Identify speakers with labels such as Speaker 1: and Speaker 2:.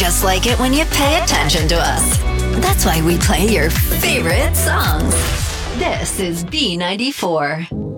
Speaker 1: just like it when you pay attention to us. That's why we play your favorite songs. This is B94.